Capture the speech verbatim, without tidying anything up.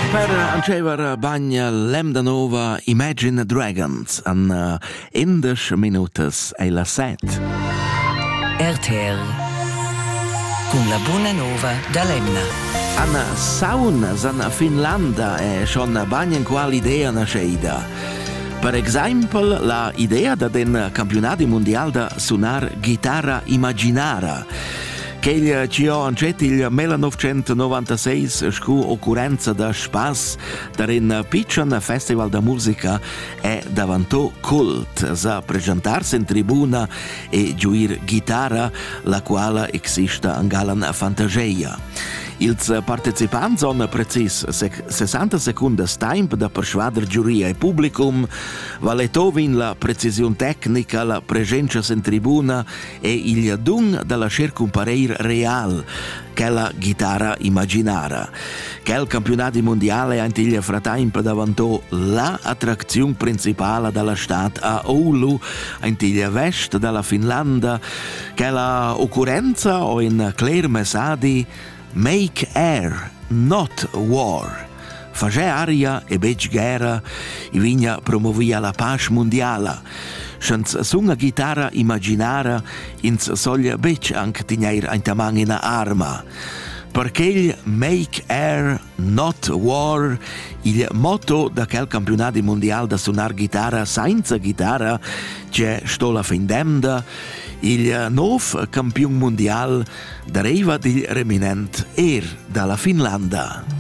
Per ancever bagna l'em da nova Imagine Dragons an uh, indes minutas e la set. R T L con la buona nova da Lemna. An saunas an Finlanda e schon bagna qual idea nasceida. Per esempio, la idea da den campionati mondial da suonar chitarra immaginara, che ci ha ancet il millenovecentonovantasei scu occurrenza da spas darin pitchen festival da musica è davantò cult sa presentarsi in tribuna e giuir chitarra la quale esiste in galan fantasia. Ils partecipanti hanno precis sessanta secondi tempo da persuadere giuria e publicum, valetov in la precisione tecnica, la presenza in tribuna e il dun della circumpareir real, che è la chitarra immaginara. Che il campionato mondiale anche il frattempo davantò la attrazione principale della stata a Oulu, anche il vest della Finlandia, che la occorrenza o in clear messadi Make air, not war. Face aria e bec guerra, e vigna promovia la pace mondiala. Senza sunga chitarra immaginara, ins soglia bec anchetignair ein tamang in arma. Perché il Make air, not war, il motto da quel campionato mondiale da suonar chitarra senza chitarra, c'è sto la findenda, il nuovo campione mondiale deriva del reminent er dalla Finlandia.